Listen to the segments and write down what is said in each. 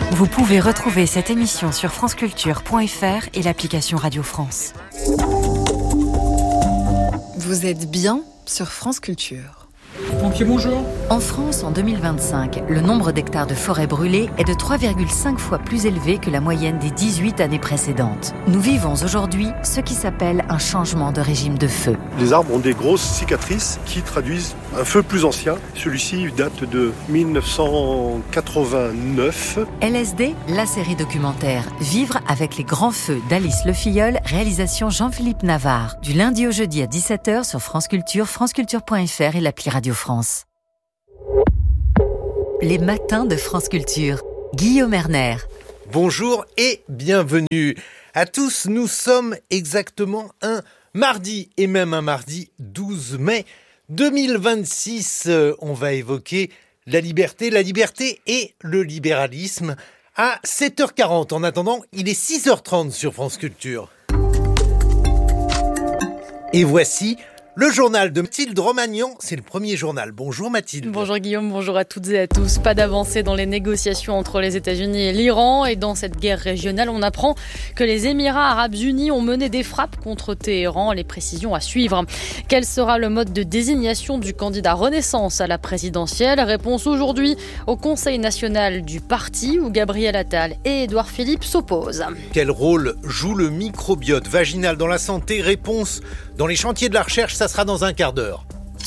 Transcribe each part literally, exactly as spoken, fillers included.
Vous pouvez retrouver cette émission sur franceculture point f r et l'application Radio France. Vous êtes bien sur France Culture. Pompiers, bonjour. En France, en deux mille vingt-cinq, le nombre d'hectares de forêts brûlées est de trois virgule cinq fois plus élevé que la moyenne des dix-huit années précédentes. Nous vivons aujourd'hui ce qui s'appelle un changement de régime de feu. Les arbres ont des grosses cicatrices qui traduisent un feu plus ancien. Celui-ci date de mille neuf cent quatre-vingt-neuf. L S D, la série documentaire Vivre avec les grands feux d'Alice Le Filleul, réalisation Jean-Philippe Navarre. Du lundi au jeudi à dix-sept heures sur France Culture, franceculture point f r et l'appli Radio France. Les matins de France Culture. Guillaume Erner. Bonjour et bienvenue à tous. Nous sommes exactement un mardi et même un mardi douze mai deux mille vingt-six. On va évoquer la liberté, la liberté et le libéralisme à sept heures quarante. En attendant, il est six heures trente sur France Culture. Et voici le journal de Mathilde Romagnan, c'est le premier journal. Bonjour Mathilde. Bonjour Guillaume, bonjour à toutes et à tous. Pas d'avancée dans les négociations entre les États-Unis et l'Iran. Et dans cette guerre régionale, on apprend que les Émirats Arabes Unis ont mené des frappes contre Téhéran. Les précisions à suivre. Quel sera le mode de désignation du candidat Renaissance à la présidentielle ? Réponse aujourd'hui au Conseil national du parti où Gabriel Attal et Édouard Philippe s'opposent. Quel rôle joue le microbiote vaginal dans la santé ? Réponse dans les chantiers de la recherche, ça sera dans un quart d'heure.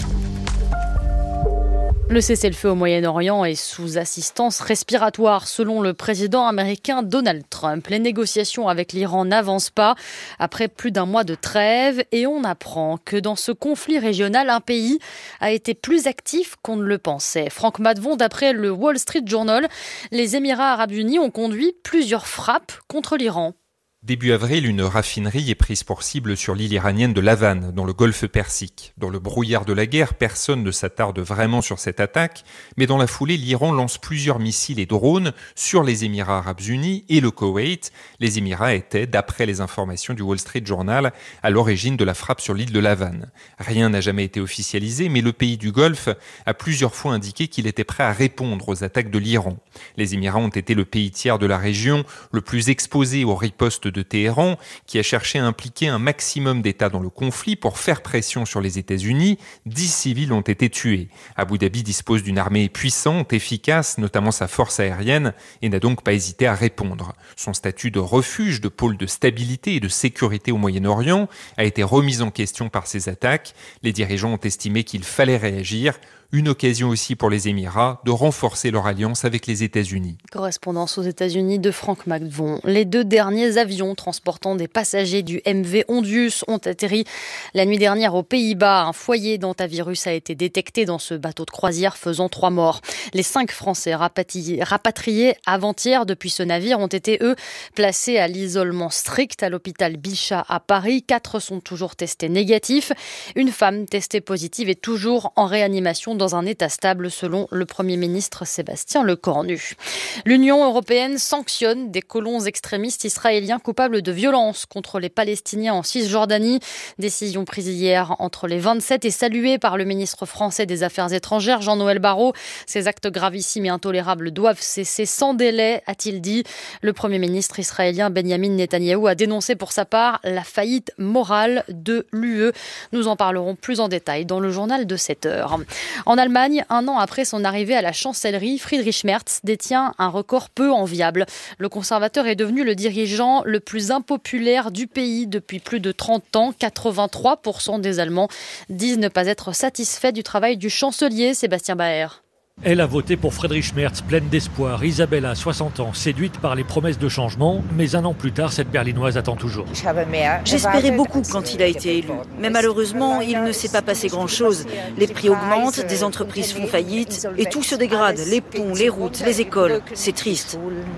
Le cessez-le-feu au Moyen-Orient est sous assistance respiratoire, selon le président américain Donald Trump. Les négociations avec l'Iran n'avancent pas après plus d'un mois de trêve et on apprend que dans ce conflit régional, un pays a été plus actif qu'on ne le pensait. Franck Matvon, d'après le Wall Street Journal, les Émirats Arabes Unis ont conduit plusieurs frappes contre l'Iran. Début avril, une raffinerie est prise pour cible sur l'île iranienne de l'Havane, dans le golfe Persique. Dans le brouillard de la guerre, personne ne s'attarde vraiment sur cette attaque, mais dans la foulée, l'Iran lance plusieurs missiles et drones sur les Émirats Arabes Unis et le Koweït. Les Émirats étaient, d'après les informations du Wall Street Journal, à l'origine de la frappe sur l'île de l'Havane. Rien n'a jamais été officialisé, mais le pays du Golfe a plusieurs fois indiqué qu'il était prêt à répondre aux attaques de l'Iran. Les Émirats ont été le pays tiers de la région le plus exposé aux ripostes de Téhéran, qui a cherché à impliquer un maximum d'États dans le conflit pour faire pression sur les États-Unis. Dix civils ont été tués. Abu Dhabi dispose d'une armée puissante, efficace, notamment sa force aérienne, et n'a donc pas hésité à répondre. Son statut de refuge, de pôle de stabilité et de sécurité au Moyen-Orient a été remis en question par ces attaques. Les dirigeants ont estimé qu'il fallait réagir. Une occasion aussi pour les Émirats de renforcer leur alliance avec les États-Unis. Correspondance aux États-Unis de Franck Matvon. Les deux derniers avions transportant des passagers du M V Ondius ont atterri la nuit dernière aux Pays-Bas. Un foyer d'hantavirus a été détecté dans ce bateau de croisière, faisant trois morts. Les cinq Français rapatriés, rapatriés avant-hier depuis ce navire ont été, eux, placés à l'isolement strict à l'hôpital Bichat à Paris. Quatre sont toujours testés négatifs. Une femme testée positive est toujours en réanimation dans un état stable, selon le Premier ministre Sébastien Lecornu. L'Union européenne sanctionne des colons extrémistes israéliens coupables de violences contre les Palestiniens en Cisjordanie. Décision prise hier entre les vingt-sept et saluée par le ministre français des Affaires étrangères, Jean-Noël Barrot. Ces actes gravissimes et intolérables doivent cesser sans délai, a-t-il dit. Le Premier ministre israélien Benjamin Netanyahou a dénoncé pour sa part la faillite morale de l'U E. Nous en parlerons plus en détail dans le journal de sept heures. En Allemagne, un an après son arrivée à la chancellerie, Friedrich Merz détient un record peu enviable. Le conservateur est devenu le dirigeant le plus impopulaire du pays depuis plus de trente ans. quatre-vingt-trois pour cent des Allemands disent ne pas être satisfaits du travail du chancelier Sébastien Baer. Elle a voté pour Friedrich Merz, pleine d'espoir. Isabella, soixante ans, séduite par les promesses de changement. Mais un an plus tard, cette Berlinoise attend toujours. J'espérais beaucoup quand il a été élu. Mais malheureusement, il ne s'est pas passé grand-chose. Les prix augmentent, des entreprises font faillite et tout se dégrade. Les ponts, les routes, les écoles. C'est triste.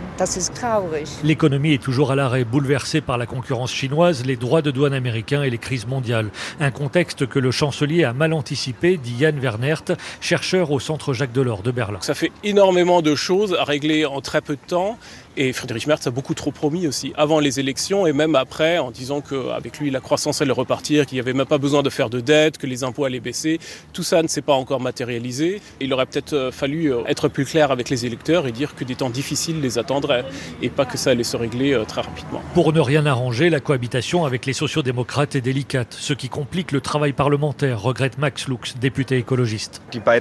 L'économie est toujours à l'arrêt, bouleversée par la concurrence chinoise, les droits de douane américains et les crises mondiales. Un contexte que le chancelier a mal anticipé, dit Yann Wernert, chercheur au centre Jacques Delors de Berlin. Ça fait énormément de choses à régler en très peu de temps. Et Friedrich Merz a beaucoup trop promis aussi, avant les élections et même après, en disant qu'avec lui, la croissance allait repartir, qu'il n'y avait même pas besoin de faire de dette, que les impôts allaient baisser. Tout ça ne s'est pas encore matérialisé. Il aurait peut-être fallu être plus clair avec les électeurs et dire que des temps difficiles les attendraient et pas que ça allait se régler très rapidement. Pour ne rien arranger, la cohabitation avec les sociodémocrates est délicate, ce qui complique le travail parlementaire, regrette Max Lux, député écologiste.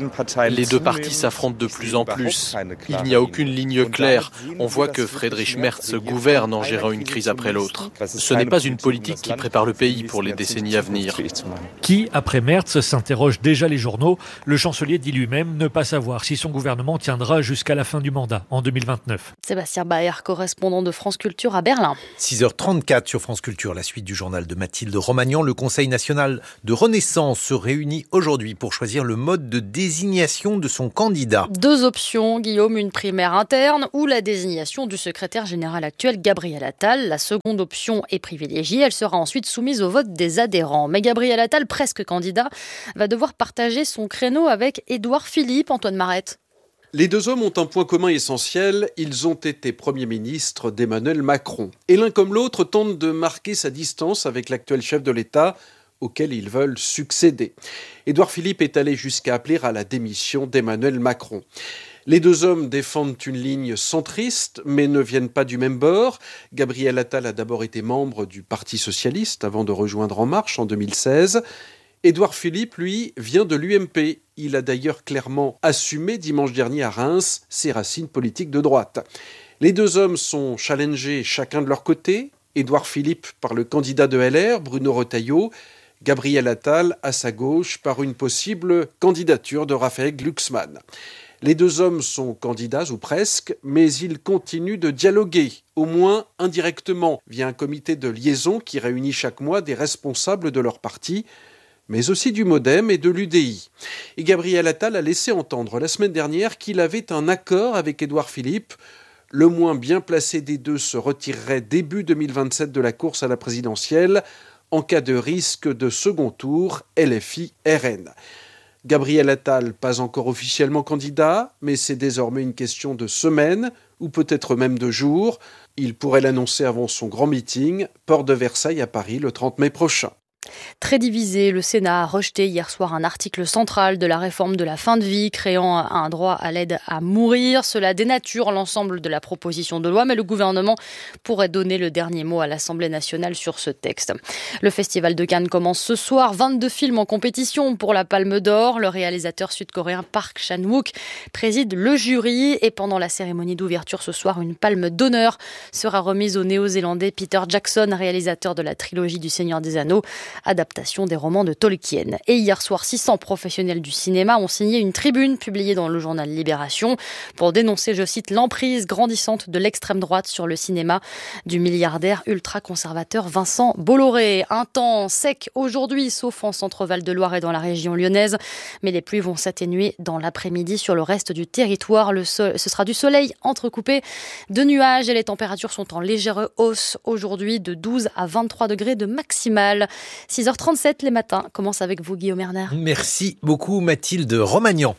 Les deux partis s'affrontent de plus en plus. Il n'y a aucune ligne claire. On voit que Friedrich Merz gouverne en gérant une crise après l'autre. Ce n'est pas une politique qui prépare le pays pour les décennies à venir. Qui, après Merz, s'interroge déjà les journaux. Le chancelier dit lui-même ne pas savoir si son gouvernement tiendra jusqu'à la fin du mandat, en deux mille vingt-neuf. Sébastien Baer, correspondant de France Culture à Berlin. six heures trente-quatre sur France Culture, la suite du journal de Mathilde Romagnan. Le Conseil national de Renaissance se réunit aujourd'hui pour choisir le mode de désignation de son candidat. Deux options, Guillaume, une primaire interne ou la désignation du secrétaire général actuel Gabriel Attal. La seconde option est privilégiée, elle sera ensuite soumise au vote des adhérents. Mais Gabriel Attal, presque candidat, va devoir partager son créneau avec Édouard Philippe. Antoine Marette. Les deux hommes ont un point commun essentiel, ils ont été Premier ministre d'Emmanuel Macron. Et l'un comme l'autre tente de marquer sa distance avec l'actuel chef de l'État, auquel ils veulent succéder. Édouard Philippe est allé jusqu'à appeler à la démission d'Emmanuel Macron. Les deux hommes défendent une ligne centriste, mais ne viennent pas du même bord. Gabriel Attal a d'abord été membre du Parti socialiste avant de rejoindre En Marche en deux mille seize. Édouard Philippe, lui, vient de l'U M P. Il a d'ailleurs clairement assumé dimanche dernier à Reims ses racines politiques de droite. Les deux hommes sont challengés chacun de leur côté. Édouard Philippe par le candidat de L R, Bruno Retailleau. Gabriel Attal à sa gauche par une possible candidature de Raphaël Glucksmann. Les deux hommes sont candidats, ou presque, mais ils continuent de dialoguer, au moins indirectement, via un comité de liaison qui réunit chaque mois des responsables de leur parti, mais aussi du MoDem et de l'U D I. Et Gabriel Attal a laissé entendre la semaine dernière qu'il avait un accord avec Édouard Philippe. Le moins bien placé des deux se retirerait début deux mille vingt-sept de la course à la présidentielle, en cas de risque de second tour L F I R N. Gabriel Attal, pas encore officiellement candidat, mais c'est désormais une question de semaines, ou peut-être même de jours. Il pourrait l'annoncer avant son grand meeting, Porte de Versailles à Paris, le trente mai prochain. Très divisé, le Sénat a rejeté hier soir un article central de la réforme de la fin de vie créant un droit à l'aide à mourir. Cela dénature l'ensemble de la proposition de loi, mais le gouvernement pourrait donner le dernier mot à l'Assemblée nationale sur ce texte. Le Festival de Cannes commence ce soir. vingt-deux films en compétition pour la Palme d'Or. Le réalisateur sud-coréen Park Chan-wook préside le jury et pendant la cérémonie d'ouverture ce soir, une palme d'honneur sera remise au néo-zélandais Peter Jackson, réalisateur de la trilogie du Seigneur des Anneaux, adaptation des romans de Tolkien. Et hier soir, six cents professionnels du cinéma ont signé une tribune publiée dans le journal Libération pour dénoncer, je cite, l'emprise grandissante de l'extrême droite sur le cinéma du milliardaire ultra-conservateur Vincent Bolloré. Un temps sec aujourd'hui, sauf en Centre-Val de Loire et dans la région lyonnaise, mais les pluies vont s'atténuer dans l'après-midi sur le reste du territoire. Le sol, ce sera du soleil entrecoupé de nuages et les températures sont en légère hausse aujourd'hui de douze à vingt-trois degrés de maximale. six heures trente-sept les matins commencent avec vous, Guillaume Erner. Merci beaucoup, Mathilde Romagnan.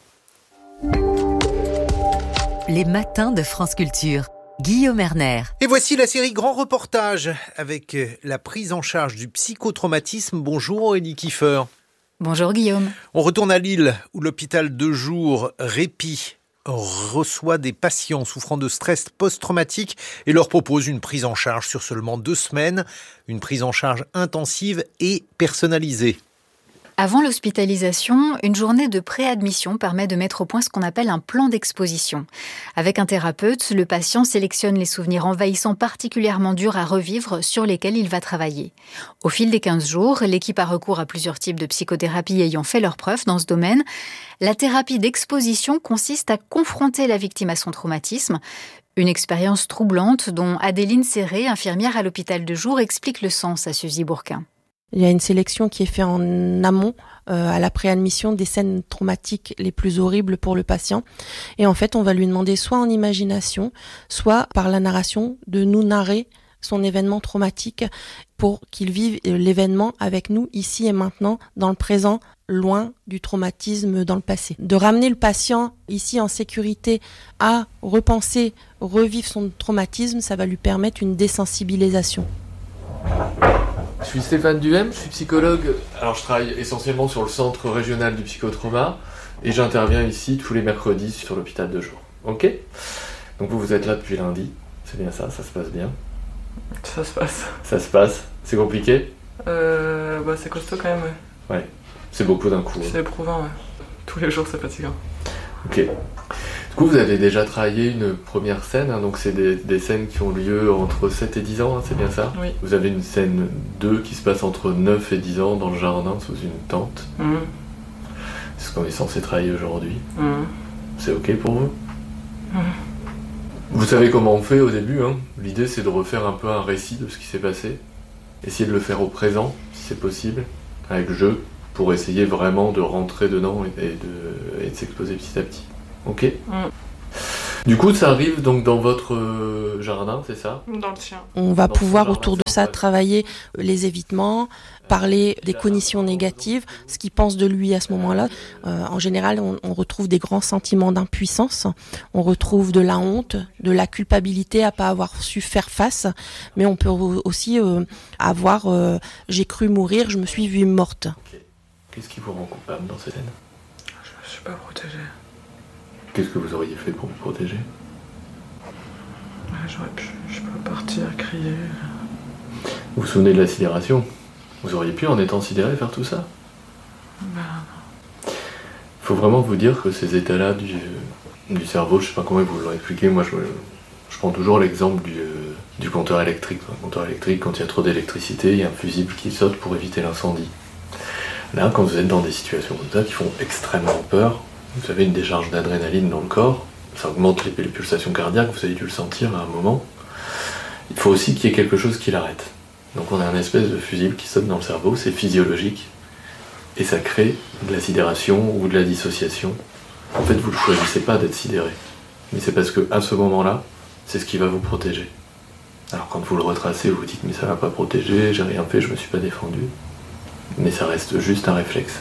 Les matins de France Culture. Guillaume Erner. Et voici la série Grand Reportage avec la prise en charge du psychotraumatisme. Bonjour Aurélie Kiefer. Bonjour Guillaume. On retourne à Lille où l'hôpital de jour Répit reçoit des patients souffrant de stress post-traumatique et leur propose une prise en charge sur seulement deux semaines, une prise en charge intensive et personnalisée. Avant l'hospitalisation, une journée de préadmission permet de mettre au point ce qu'on appelle un plan d'exposition. Avec un thérapeute, le patient sélectionne les souvenirs envahissants particulièrement durs à revivre sur lesquels il va travailler. Au fil des quinze jours, l'équipe a recours à plusieurs types de psychothérapie ayant fait leurs preuves dans ce domaine. La thérapie d'exposition consiste à confronter la victime à son traumatisme. Une expérience troublante dont Adéline Serré, infirmière à l'hôpital de jour, explique le sens à Suzy Bourquin. Il y a une sélection qui est faite en amont, euh, à la préadmission, des scènes traumatiques les plus horribles pour le patient. Et en fait, on va lui demander soit en imagination, soit par la narration, de nous narrer son événement traumatique pour qu'il vive l'événement avec nous ici et maintenant, dans le présent, loin du traumatisme dans le passé. De ramener le patient ici en sécurité à repenser, revivre son traumatisme, ça va lui permettre une désensibilisation. Je suis Stéphane Duhem, je suis psychologue. Alors je travaille essentiellement sur le centre régional du psychotrauma et j'interviens ici tous les mercredis sur l'hôpital de jour. Ok ? Donc vous, vous êtes là depuis lundi, c'est bien ça, ça se passe bien ? Ça se passe. Ça se passe ? C'est compliqué ? Euh, bah c'est costaud quand même, ouais. Ouais, c'est beaucoup d'un coup. C'est éprouvant, ouais. Tous les jours c'est fatigant. Ok. Du coup, vous avez déjà travaillé une première scène, hein, donc c'est des, des scènes qui ont lieu entre sept et dix ans, hein, c'est bien ça ? Oui. Vous avez une scène deux qui se passe entre neuf et dix ans dans le jardin sous une tente. Mmh. C'est ce qu'on est censé travailler aujourd'hui. Mmh. C'est ok pour vous ? Mmh. Vous savez comment on fait au début, hein ? L'idée c'est de refaire un peu un récit de ce qui s'est passé. Essayer de le faire au présent, si c'est possible, avec jeu, pour essayer vraiment de rentrer dedans et de, et de s'exposer petit à petit. Ok ? Mm. Du coup, ça arrive donc dans votre euh, jardin, c'est ça ? Dans le sien. On va dans pouvoir jardin, autour de ça travailler les évitements, parler des cognitions négatives, ce qu'il pense de lui à ce moment-là. Euh, en général, on, on retrouve des grands sentiments d'impuissance, on retrouve de la honte, de la culpabilité à pas avoir su faire face, mais on peut aussi euh, avoir euh, « j'ai cru mourir, je me suis vue morte ». Okay. Qu'est-ce qui vous rend coupable dans cette scène ? Je me suis pas protégée. Qu'est-ce que vous auriez fait pour vous protéger ? Ouais, j'aurais pu, je peux partir, crier. Vous vous souvenez de la sidération ? Vous auriez pu, en étant sidéré, faire tout ça ? Ben non. Il faut vraiment vous dire que ces états-là du, du cerveau, je sais pas comment vous l'ont expliqué, moi je, je prends toujours l'exemple du, du compteur électrique. Le compteur électrique, quand il y a trop d'électricité, il y a un fusible qui saute pour éviter l'incendie. Là, quand vous êtes dans des situations comme ça qui font extrêmement peur, vous avez une décharge d'adrénaline dans le corps, ça augmente les pulsations cardiaques, vous avez dû le sentir à un moment. Il faut aussi qu'il y ait quelque chose qui l'arrête. Donc on a un espèce de fusible qui saute dans le cerveau, c'est physiologique, et ça crée de la sidération ou de la dissociation. En fait, vous ne choisissez pas d'être sidéré, mais c'est parce qu'à ce moment-là, c'est ce qui va vous protéger. Alors quand vous le retracez, vous vous dites « mais ça ne m'a pas protégé, j'ai rien fait, je me suis pas défendu ». Mais ça reste juste un réflexe.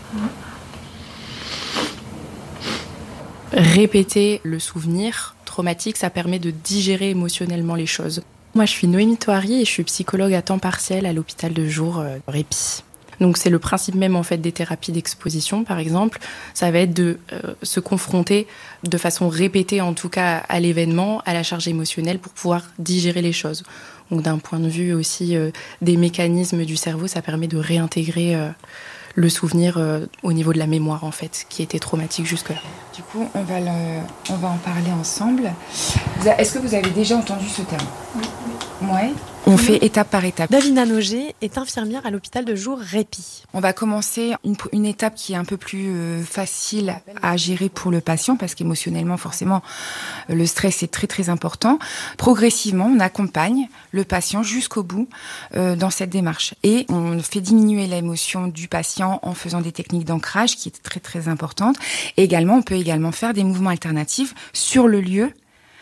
Répéter le souvenir traumatique, ça permet de digérer émotionnellement les choses. Moi, je suis Noémie Thoiry et je suis psychologue à temps partiel à l'hôpital de jour euh, Répit. Donc c'est le principe même en fait des thérapies d'exposition, par exemple. Ça va être de euh, se confronter de façon répétée, en tout cas à l'événement, à la charge émotionnelle pour pouvoir digérer les choses. Donc d'un point de vue aussi euh, des mécanismes du cerveau, ça permet de réintégrer euh, le souvenir euh, au niveau de la mémoire en fait, qui était traumatique jusque-là. Du coup, on va, le, on va en parler ensemble. Est-ce que vous avez déjà entendu ce terme ? Oui. Ouais. On fait étape par étape. Davina Noger est infirmière à l'hôpital de jour Répit. On va commencer une, une étape qui est un peu plus euh, facile à gérer pour le patient parce qu'émotionnellement, forcément, le stress est très très important. Progressivement, on accompagne le patient jusqu'au bout euh, dans cette démarche. Et on fait diminuer l'émotion du patient en faisant des techniques d'ancrage qui est très très importante. Et également, on peut également faire des mouvements alternatifs sur le lieu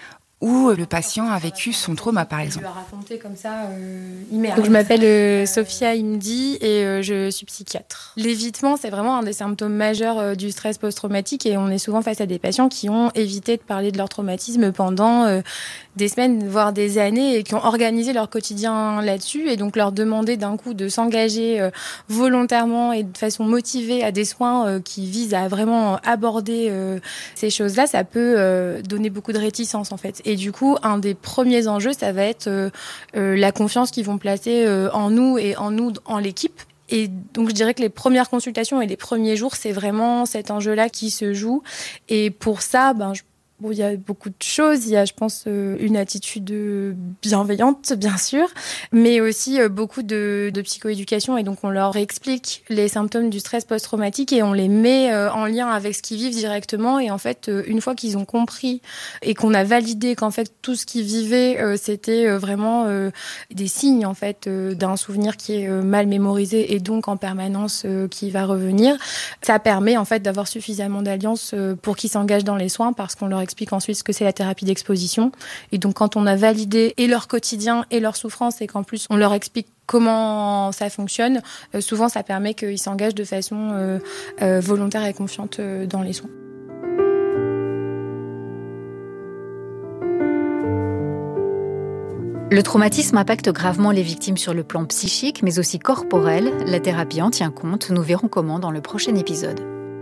où le patient a vécu son trauma, par exemple. Je vais raconter comme ça, euh, Donc, je m'appelle euh, Sophia Imdi et euh, je suis psychiatre. L'évitement, c'est vraiment un des symptômes majeurs euh, du stress post-traumatique et on est souvent face à des patients qui ont évité de parler de leur traumatisme pendant euh, des semaines, voire des années et qui ont organisé leur quotidien là-dessus et donc leur demander d'un coup de s'engager euh, volontairement et de façon motivée à des soins euh, qui visent à vraiment aborder euh, ces choses-là, ça peut euh, donner beaucoup de réticence en fait. Et du coup, un des premiers enjeux, ça va être euh, euh, la confiance qu'ils vont placer euh, en nous et en nous, en l'équipe. Et donc, je dirais que les premières consultations et les premiers jours, c'est vraiment cet enjeu-là qui se joue. Et pour ça, ben, je Bon, il y a beaucoup de choses. Il y a, je pense, euh, une attitude bienveillante, bien sûr, mais aussi euh, beaucoup de, de psychoéducation. Et donc, on leur explique les symptômes du stress post-traumatique et on les met euh, en lien avec ce qu'ils vivent directement. Et en fait, euh, une fois qu'ils ont compris et qu'on a validé qu'en fait, tout ce qu'ils vivaient, euh, c'était euh, vraiment euh, des signes, en fait, euh, d'un souvenir qui est euh, mal mémorisé et donc en permanence euh, qui va revenir, ça permet, en fait, d'avoir suffisamment d'alliance euh, pour qu'ils s'engagent dans les soins parce qu'on leur explique ensuite ce que c'est la thérapie d'exposition. Et donc, quand on a validé et leur quotidien et leur souffrance, et qu'en plus, on leur explique comment ça fonctionne, euh, souvent, ça permet qu'ils s'engagent de façon euh, euh, volontaire et confiante euh, dans les soins. Le traumatisme impacte gravement les victimes sur le plan psychique, mais aussi corporel. La thérapie en tient compte. Nous verrons comment dans le prochain épisode.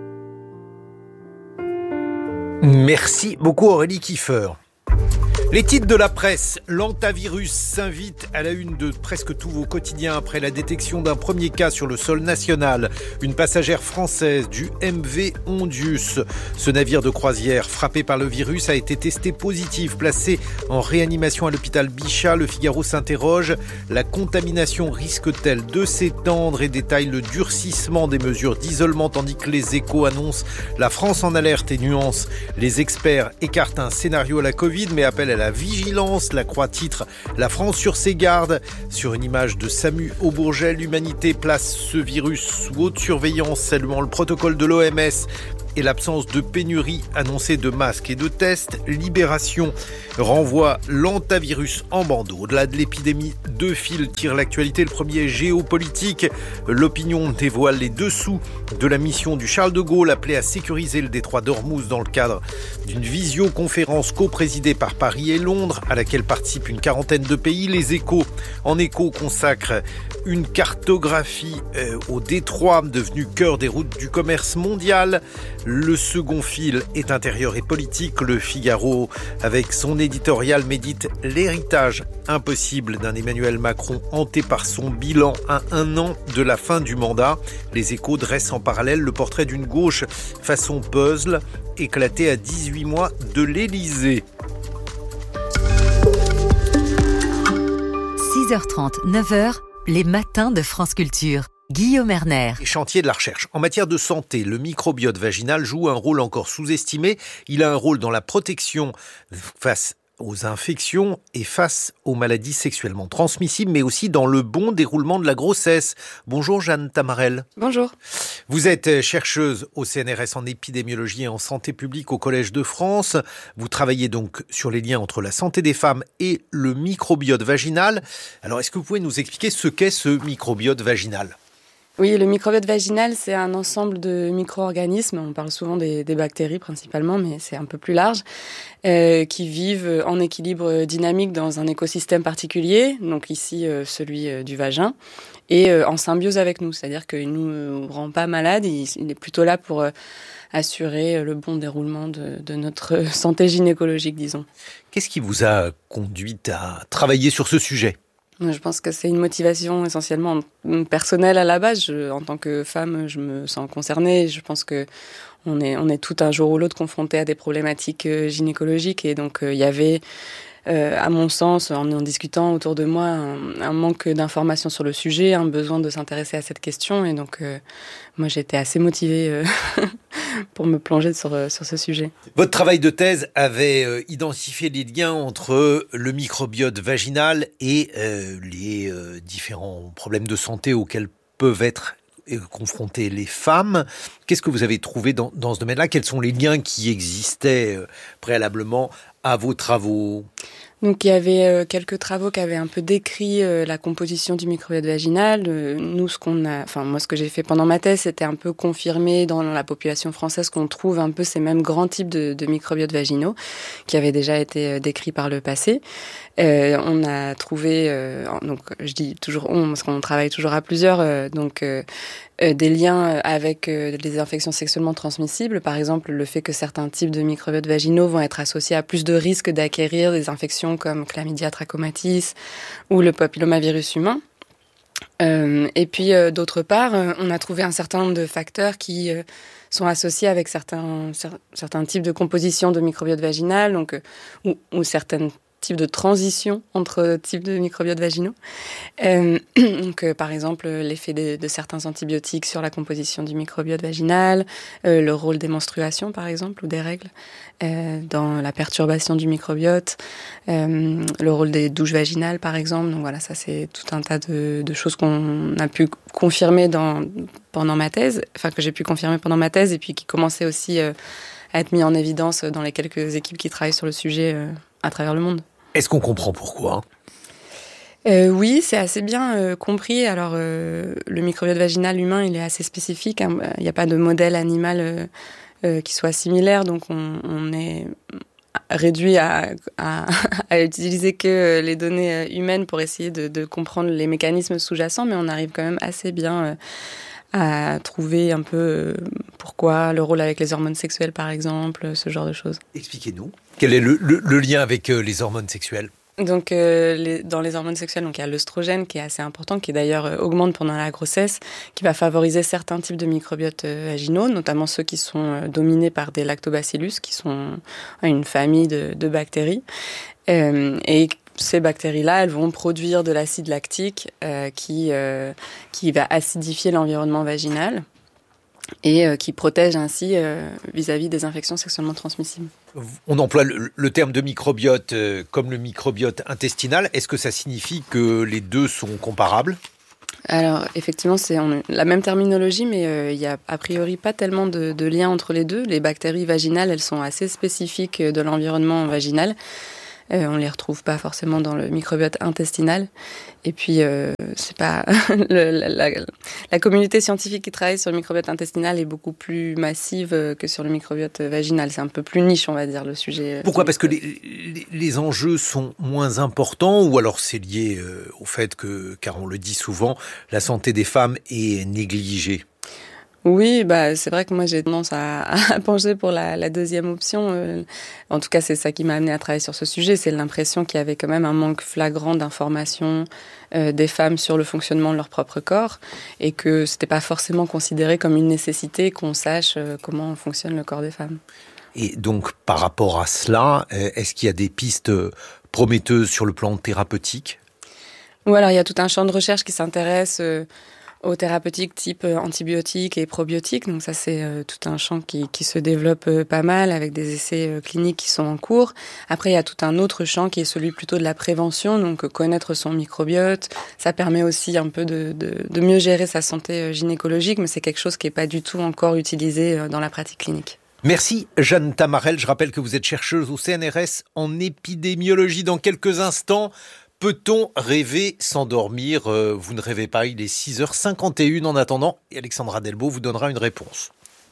Merci beaucoup Aurélie Kiefer. Les titres de la presse, l'antavirus s'invite à la une de presque tous vos quotidiens après la détection d'un premier cas sur le sol national. Une passagère française du M V Ondius. Ce navire de croisière frappé par le virus a été testé positif, placé en réanimation à l'hôpital Bichat. Le Figaro s'interroge, la contamination risque-t-elle de s'étendre et détaille le durcissement des mesures d'isolement tandis que les Échos annoncent la France en alerte et nuance. Les experts écartent un scénario à la Covid mais appellent à la vigilance. La Croix titre La France sur ses gardes. Sur une image de Samu Aubourget, l'humanité place ce virus sous haute surveillance, saluant le protocole de l'O M S et l'absence de pénurie annoncée de masques et de tests. Libération renvoie l'antavirus en bandeau. Au-delà de l'épidémie, deux fils tirent l'actualité. Le premier est géopolitique. L'opinion dévoile les dessous de la mission du Charles de Gaulle appelée à sécuriser le détroit d'Ormuz dans le cadre d'une visioconférence co-présidée par Paris et Londres à laquelle participent une quarantaine de pays. Les Échos en écho consacrent une cartographie euh, au détroit devenu cœur des routes du commerce mondial. Le second fil est intérieur et politique. Le Figaro, avec son éditorial, médite l'héritage impossible d'un Emmanuel Macron hanté par son bilan à un an de la fin du mandat. Les Échos dressent en parallèle le portrait d'une gauche façon puzzle, éclatée à dix-huit mois de l'Élysée. six heures trente, neuf heures, les matins de France Culture. Guillaume Erner. Les chantiers de la recherche. En matière de santé, le microbiote vaginal joue un rôle encore sous-estimé. Il a un rôle dans la protection face aux infections et face aux maladies sexuellement transmissibles, mais aussi dans le bon déroulement de la grossesse. Bonjour Jeanne Tamarel. Bonjour. Vous êtes chercheuse au C N R S en épidémiologie et en santé publique au Collège de France. Vous travaillez donc sur les liens entre la santé des femmes et le microbiote vaginal. Alors, est-ce que vous pouvez nous expliquer ce qu'est ce microbiote vaginal ? Oui, le microbiote vaginal, c'est un ensemble de micro-organismes. On parle souvent des, des bactéries principalement, mais c'est un peu plus large, euh, qui vivent en équilibre dynamique dans un écosystème particulier, donc ici euh, celui euh, du vagin, et euh, en symbiose avec nous. C'est-à-dire qu'il ne nous euh, rend pas malades, il, il est plutôt là pour euh, assurer le bon déroulement de, de notre santé gynécologique, disons. Qu'est-ce qui vous a conduit à travailler sur ce sujet ? Je pense que c'est une motivation essentiellement personnelle à la base. Je, en tant que femme, je me sens concernée. Je pense que on est, on est tout un jour ou l'autre confrontés à des problématiques gynécologiques. Et donc, il euh, y avait, euh, à mon sens, en en discutant autour de moi, un, un manque d'informations sur le sujet, un besoin de s'intéresser à cette question. Et donc, euh, moi, j'étais assez motivée euh, pour me plonger sur, sur ce sujet. Votre travail de thèse avait euh, identifié les liens entre le microbiote vaginal et euh, les euh, différents problèmes de santé auxquels peuvent être euh, confrontées les femmes. Qu'est-ce que vous avez trouvé dans, dans ce domaine-là ? Quels sont les liens qui existaient euh, préalablement à vos travaux ? Donc il y avait euh, quelques travaux qui avaient un peu décrit euh, la composition du microbiote vaginal. Euh, nous, ce qu'on a, enfin moi, ce que j'ai fait pendant ma thèse, c'était un peu confirmer dans la population française qu'on trouve un peu ces mêmes grands types de, de microbiotes vaginaux qui avaient déjà été euh, décrits par le passé. Euh, on a trouvé, euh, donc je dis toujours on parce qu'on travaille toujours à plusieurs, euh, donc euh, euh, des liens avec euh, les infections sexuellement transmissibles. Par exemple, le fait que certains types de microbiotes vaginaux vont être associés à plus de risques d'acquérir des infections comme chlamydia trachomatis ou le papillomavirus humain. Euh, et puis euh, d'autre part, euh, on a trouvé un certain nombre de facteurs qui euh, sont associés avec certains cer- certains types de composition de microbiote vaginal, donc euh, ou, ou certaines types de transition entre types de microbiotes vaginaux. Euh, donc, euh, par exemple, l'effet de, de certains antibiotiques sur la composition du microbiote vaginal, euh, le rôle des menstruations, par exemple, ou des règles, euh, dans la perturbation du microbiote, euh, le rôle des douches vaginales, par exemple. Donc voilà, ça, c'est tout un tas de, de choses qu'on a pu confirmer dans, pendant ma thèse, enfin, que j'ai pu confirmer pendant ma thèse, et puis qui commençaient aussi... Euh, à être mis en évidence dans les quelques équipes qui travaillent sur le sujet euh, à travers le monde. Est-ce qu'on comprend pourquoi ? Euh, oui, c'est assez bien euh, compris. Alors, euh, le microbiote vaginal humain, il est assez spécifique. Hein. Il n'y a pas de modèle animal euh, euh, qui soit similaire, donc on, on est réduit à, à, à utiliser que les données humaines pour essayer de, de comprendre les mécanismes sous-jacents, mais on arrive quand même assez bien euh, à trouver un peu euh, pourquoi le rôle avec les hormones sexuelles, par exemple, ce genre de choses. Expliquez-nous. Quel est le, le, le lien avec euh, les hormones sexuelles ? Donc, euh, les, dans les hormones sexuelles, donc il y a l'œstrogène qui est assez important, qui d'ailleurs euh, augmente pendant la grossesse, qui va favoriser certains types de microbiotes euh, vaginaux, notamment ceux qui sont euh, dominés par des lactobacillus, qui sont euh, une famille de, de bactéries. Euh, et ces bactéries-là, elles vont produire de l'acide lactique euh, qui, euh, qui va acidifier l'environnement vaginal et euh, qui protège ainsi euh, vis-à-vis des infections sexuellement transmissibles. On emploie le, le terme de microbiote euh, comme le microbiote intestinal. Est-ce que ça signifie que les deux sont comparables ? Alors, effectivement, c'est on, la même terminologie, mais euh, il n'y a a priori pas tellement de, de lien entre les deux. Les bactéries vaginales, elles sont assez spécifiques de l'environnement vaginal. Euh, on les retrouve pas forcément dans le microbiote intestinal. Et puis, euh, c'est pas le, la, la, la communauté scientifique qui travaille sur le microbiote intestinal est beaucoup plus massive que sur le microbiote vaginal. C'est un peu plus niche, on va dire, le sujet. Pourquoi ? Parce que les, les, les enjeux sont moins importants, ou alors c'est lié euh, au fait que, car on le dit souvent, la santé des femmes est négligée ? Oui, bah c'est vrai que moi j'ai tendance à, à pencher pour la, la deuxième option. Euh, en tout cas, c'est ça qui m'a amené à travailler sur ce sujet. C'est l'impression qu'il y avait quand même un manque flagrant d'informations euh, des femmes sur le fonctionnement de leur propre corps et que c'était pas forcément considéré comme une nécessité qu'on sache euh, comment fonctionne le corps des femmes. Et donc, par rapport à cela, est-ce qu'il y a des pistes prometteuses sur le plan thérapeutique ? Ou alors il y a tout un champ de recherche qui s'intéresse euh, aux thérapeutiques type antibiotiques et probiotiques. Donc ça, c'est euh, tout un champ qui, qui se développe euh, pas mal avec des essais euh, cliniques qui sont en cours. Après, il y a tout un autre champ qui est celui plutôt de la prévention, donc euh, connaître son microbiote. Ça permet aussi un peu de, de, de mieux gérer sa santé euh, gynécologique, mais c'est quelque chose qui n'est pas du tout encore utilisé euh, dans la pratique clinique. Merci Jeanne Tamarel. Je rappelle que vous êtes chercheuse au C N R S en épidémiologie. Dans quelques instants, peut-on rêver sans dormir ? euh, Vous ne rêvez pas, il est six heures cinquante et une en attendant. Et Alexandra Delbo vous donnera une réponse.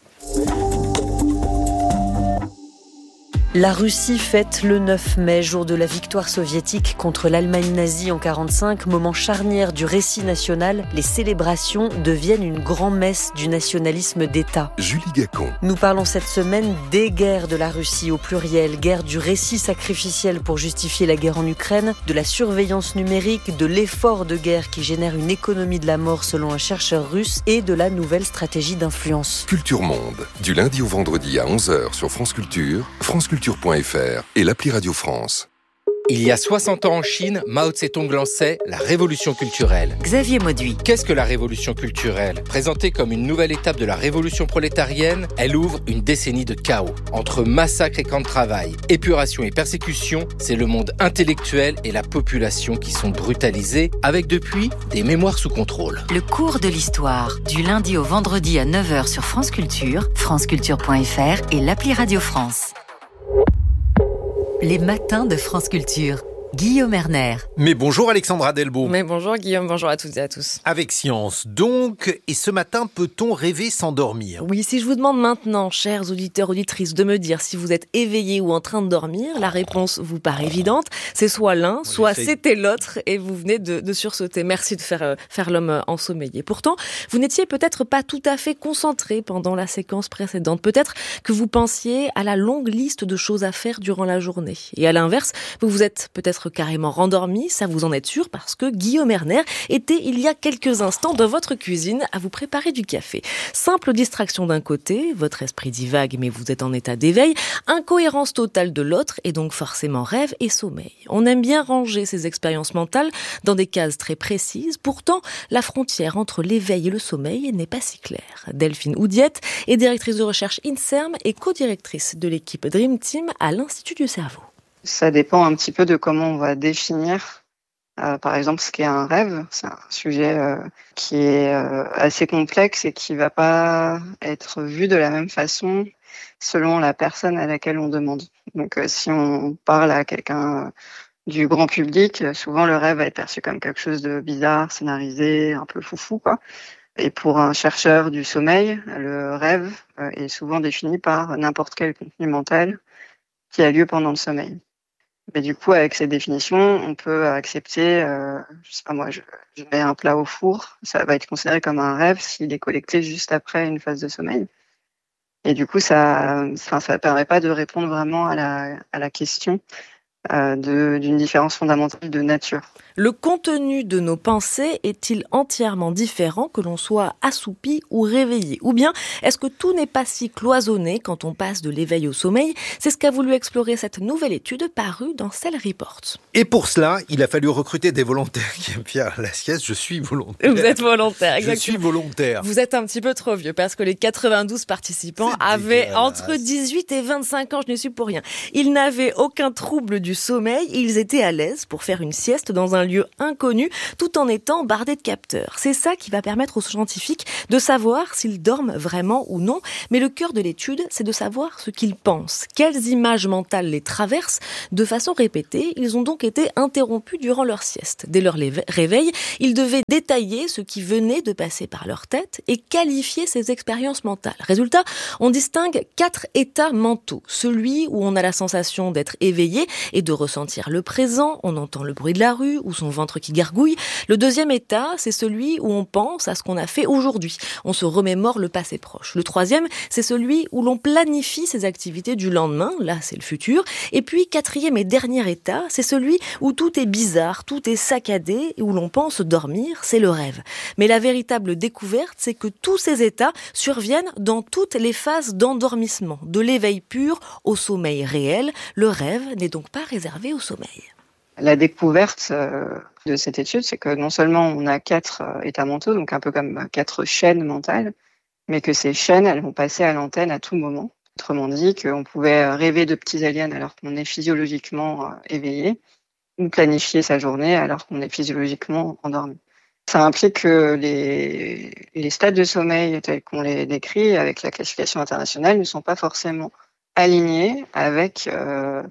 La Russie fête le neuf mai, jour de la victoire soviétique contre l'Allemagne nazie en quarante-cinq, moment charnière du récit national. Les célébrations deviennent une grand-messe du nationalisme d'État. Julie Gacon. Nous parlons cette semaine des guerres de la Russie au pluriel, guerre du récit sacrificiel pour justifier la guerre en Ukraine, de la surveillance numérique, de l'effort de guerre qui génère une économie de la mort selon un chercheur russe et de la nouvelle stratégie d'influence. Culture Monde, du lundi au vendredi à onze heures sur France Culture, France Culture point f r et l'appli Radio France. Il y a soixante ans en Chine, Mao Tse-tung lançait la révolution culturelle. Xavier Mauduit. Qu'est-ce que la révolution culturelle ? Présentée comme une nouvelle étape de la révolution prolétarienne, elle ouvre une décennie de chaos. Entre massacres et camps de travail, épuration et persécution, c'est le monde intellectuel et la population qui sont brutalisés, avec depuis des mémoires sous contrôle. Le cours de l'histoire, du lundi au vendredi à neuf heures sur France Culture, France Culture point f r et l'appli Radio France. Les matins de France Culture. Guillaume Erner. Mais bonjour Alexandra Delbo. Mais bonjour Guillaume, bonjour à toutes et à tous. Avec Science, donc, et ce matin, peut-on rêver sans dormir ? Oui, si je vous demande maintenant, chers auditeurs, auditrices, de me dire si vous êtes éveillés ou en train de dormir, la réponse vous paraît évidente. C'est soit l'un, Moi, soit j'essaie. C'était l'autre, et vous venez de, de sursauter. Merci de faire, euh, faire l'homme ensommeillé. Pourtant, vous n'étiez peut-être pas tout à fait concentré pendant la séquence précédente. Peut-être que vous pensiez à la longue liste de choses à faire durant la journée. Et à l'inverse, vous vous êtes peut-être carrément rendormi, ça vous en êtes sûr, parce que Guillaume Erner était il y a quelques instants dans votre cuisine à vous préparer du café. Simple distraction d'un côté, votre esprit divague mais vous êtes en état d'éveil, incohérence totale de l'autre et donc forcément rêve et sommeil. On aime bien ranger ces expériences mentales dans des cases très précises, pourtant la frontière entre l'éveil et le sommeil n'est pas si claire. Delphine Oudiette est directrice de recherche INSERM et co-directrice de l'équipe Dream Team à l'Institut du Cerveau. Ça dépend un petit peu de comment on va définir Euh, par exemple, ce qu'est un rêve, c'est un sujet euh, qui est euh, assez complexe et qui va pas être vu de la même façon selon la personne à laquelle on demande. Donc, euh, si on parle à quelqu'un euh, du grand public, euh, souvent le rêve va être perçu comme quelque chose de bizarre, scénarisé, un peu foufou, quoi. Et pour un chercheur du sommeil, le rêve euh, est souvent défini par n'importe quel contenu mental qui a lieu pendant le sommeil. Mais du coup, avec cette définition, on peut accepter, euh, je sais pas moi, je, je mets un plat au four, ça va être considéré comme un rêve s'il est collecté juste après une phase de sommeil. Et du coup, ça, enfin, ça permet pas de répondre vraiment à la, à la question euh, de, d'une différence fondamentale de nature. Le contenu de nos pensées est-il entièrement différent que l'on soit assoupi ou réveillé ? Ou bien, est-ce que tout n'est pas si cloisonné quand on passe de l'éveil au sommeil ? C'est ce qu'a voulu explorer cette nouvelle étude parue dans Cell Report. Et pour cela, il a fallu recruter des volontaires qui aiment bien la sieste. Je suis volontaire. Vous êtes volontaire, exactement. Je suis volontaire. Vous êtes un petit peu trop vieux parce que les quatre-vingt-douze participants C'est avaient dégueulasse. Entre dix-huit et vingt-cinq ans, je n'y suis pour rien. Ils n'avaient aucun trouble du sommeil, ils étaient à l'aise pour faire une sieste dans un lieu inconnu tout en étant bardé de capteurs. C'est ça qui va permettre aux scientifiques de savoir s'ils dorment vraiment ou non. Mais le cœur de l'étude, c'est de savoir ce qu'ils pensent. Quelles images mentales les traversent de façon répétée. Ils ont donc été interrompus durant leur sieste. Dès leur réveil, ils devaient détailler ce qui venait de passer par leur tête et qualifier ces expériences mentales. Résultat, on distingue quatre états mentaux. Celui où on a la sensation d'être éveillé et de ressentir le présent. On entend le bruit de la rue ou son ventre qui gargouille. Le deuxième état, c'est celui où on pense à ce qu'on a fait aujourd'hui. On se remémore le passé proche. Le troisième, c'est celui où l'on planifie ses activités du lendemain. Là, c'est le futur. Et puis, quatrième et dernier état, c'est celui où tout est bizarre, tout est saccadé et où l'on pense dormir. C'est le rêve. Mais la véritable découverte, c'est que tous ces états surviennent dans toutes les phases d'endormissement. De l'éveil pur au sommeil réel. Le rêve n'est donc pas réservé au sommeil. La découverte euh, de cette étude, c'est que non seulement on a quatre euh, états mentaux, donc un peu comme quatre chaînes mentales, mais que ces chaînes, elles vont passer à l'antenne à tout moment. Autrement dit, qu'on pouvait rêver de petits aliens alors qu'on est physiologiquement euh, éveillé, ou planifier sa journée alors qu'on est physiologiquement endormi. Ça implique que les, les stades de sommeil tels qu'on les décrit avec la classification internationale ne sont pas forcément alignés avec euh,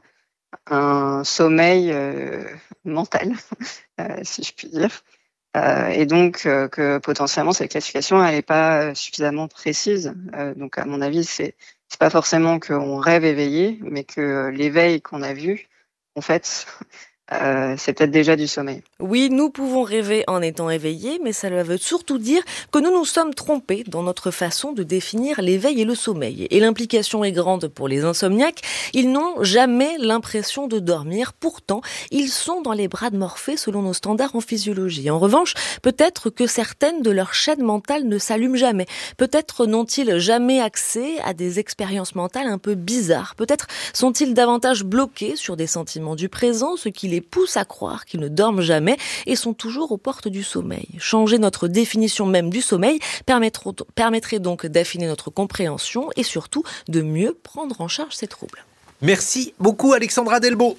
un sommeil euh, mental, euh, si je puis dire. Euh, et donc, euh, que potentiellement, cette classification, elle n'est pas suffisamment précise. Euh, donc, à mon avis, c'est, c'est pas forcément qu'on rêve éveillé, mais que l'éveil qu'on a vu, en fait, Euh, c'est peut-être déjà du sommeil. Oui, nous pouvons rêver en étant éveillés, mais cela veut surtout dire que nous nous sommes trompés dans notre façon de définir l'éveil et le sommeil. Et l'implication est grande pour les insomniaques. Ils n'ont jamais l'impression de dormir. Pourtant, ils sont dans les bras de Morphée selon nos standards en physiologie. En revanche, peut-être que certaines de leurs chaînes mentales ne s'allument jamais. Peut-être n'ont-ils jamais accès à des expériences mentales un peu bizarres. Peut-être sont-ils davantage bloqués sur des sentiments du présent, ce qui les pousse à croire qu'ils ne dorment jamais et sont toujours aux portes du sommeil. Changer notre définition même du sommeil permettrait donc d'affiner notre compréhension et surtout de mieux prendre en charge ces troubles. Merci beaucoup Alexandra Delbo.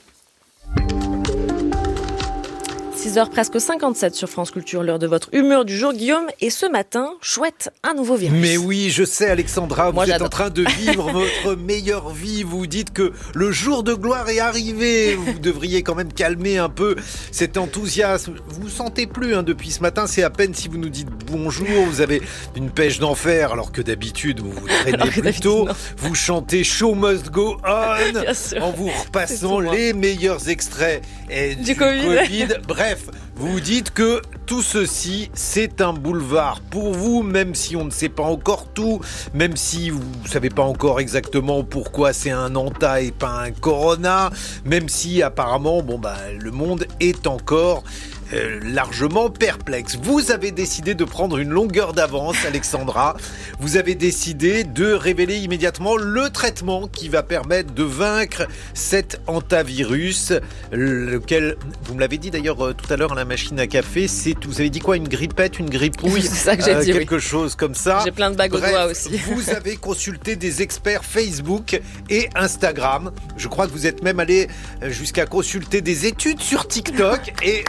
six heures presque cinquante-sept sur France Culture, l'heure de votre humeur du jour, Guillaume. Et ce matin, chouette, un nouveau virus. Mais oui, je sais Alexandra, Moi, vous j'adore. êtes en train de vivre votre meilleure vie. Vous dites que le jour de gloire est arrivé. Vous devriez quand même calmer un peu cet enthousiasme. Vous vous sentez plus hein, depuis ce matin. C'est à peine si vous nous dites bonjour. Vous avez une pêche d'enfer alors que d'habitude vous vous traînez plutôt. Vous chantez Show Must Go On en vous repassant les meilleurs extraits et du, du Covid. COVID. Bref. Vous dites que tout ceci, c'est un boulevard pour vous, même si on ne sait pas encore tout, même si vous ne savez pas encore exactement pourquoi c'est un Anta et pas un Corona, même si apparemment, bon bah, le monde est encore euh, largement perplexe. Vous avez décidé de prendre une longueur d'avance, Alexandra. Vous avez décidé de révéler immédiatement le traitement qui va permettre de vaincre cet hantavirus, lequel, vous me l'avez dit d'ailleurs euh, tout à l'heure à la machine à café, c'est, vous avez dit quoi, une grippette, une grippouille, c'est ça que j'ai euh, dit, quelque oui. chose comme ça. J'ai plein de bagues Bref, au doigt aussi. Vous avez consulté des experts Facebook et Instagram. Je crois que vous êtes même allé jusqu'à consulter des études sur TikTok et je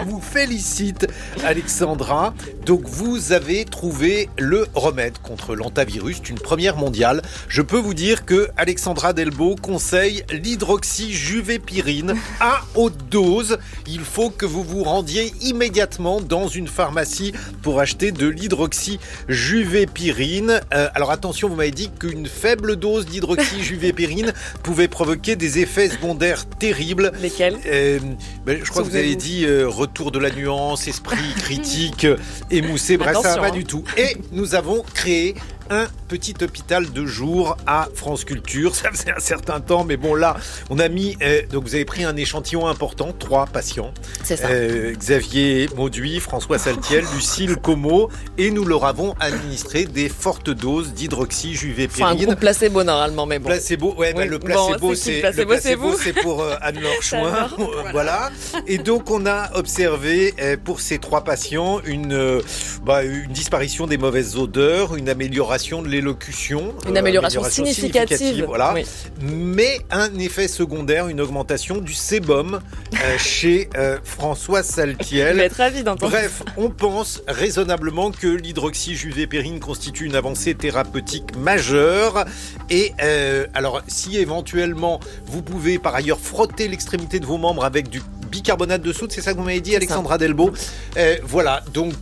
vous félicite, Alexandra. Donc, vous avez trouvé le remède contre l'hantavirus, une première mondiale. Je peux vous dire que Alexandra Delbo conseille l'hydroxyjuvépirine à haute dose. Il faut que vous vous rendiez immédiatement dans une pharmacie pour acheter de l'hydroxyjuvépirine. Euh, alors attention, vous m'avez dit qu'une faible dose d'hydroxyjuvépirine pouvait provoquer des effets secondaires terribles. Lesquels euh, ben, Je crois que vous avez dit euh, retour de la nuance, esprit critique, euh, émoussé, bref, ça va pas hein. du tout. Et nous avons créé un petit hôpital de jour à France Culture. Ça faisait un certain temps, mais bon là, on a mis... Euh, donc vous avez pris un échantillon important, trois patients. C'est ça. Euh, Xavier Mauduit, François Saltiel, Lucille Como, et nous leur avons administré des fortes doses d'hydroxyjuvépirine. Enfin, un groupe placebo normalement, mais bon. Placebo, ouais, oui. bah, le placebo, bon, c'est, c'est, le placebo, placebo c'est, c'est pour euh, Anne-Laure Chouin. Voilà. Et donc on a observé euh, pour ces trois patients une, euh, bah, une disparition des mauvaises odeurs, une amélioration de l'élocution. Une amélioration, euh, amélioration significative. significative voilà. Oui. Mais un effet secondaire, une augmentation du sébum euh, chez euh, François Saltiel. Il va être ravi d'entendre. Bref, on pense raisonnablement que l'hydroxyjuvépirine constitue une avancée thérapeutique majeure. Et euh, alors, si éventuellement vous pouvez par ailleurs frotter l'extrémité de vos membres avec du bicarbonate de soude, c'est ça que vous m'avez dit, Alexandra Delbo. Euh, voilà, donc